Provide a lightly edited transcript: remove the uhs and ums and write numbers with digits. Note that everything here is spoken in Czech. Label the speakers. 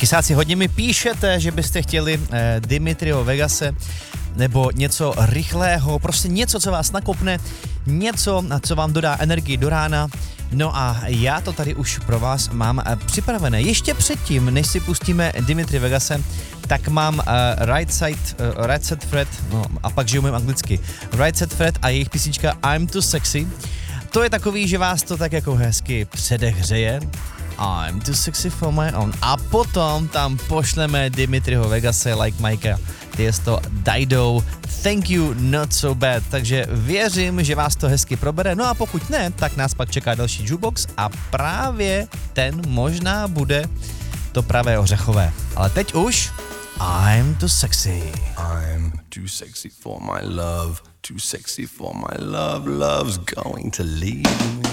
Speaker 1: Chysáci, hodně mi píšete, že byste chtěli Dimitriho Vegase nebo něco rychlého, prostě něco, co vás nakopne, něco, co vám dodá energii do rána. No a já to tady už pro vás mám připravené. Ještě předtím, než si pustíme Dimitri Vegase, tak mám Right Set Fred, no a pak že umím anglicky. Right Set Fred a jejich písnička I'm Too Sexy. To je takový, že vás to tak jako hezky předehřeje. I'm too sexy for my own. A potom tam pošleme Dimitriho Vegase, Like Mikea, Tiesto, Dido, Thank You, Not So Bad. Takže věřím, že vás to hezky probere. No a pokud ne, tak nás pak čeká další jukebox a právě ten možná bude to pravé ořechové. Ale teď už I'm too sexy.
Speaker 2: I'm too sexy for my love. Too sexy for my love. Love's going to leave me.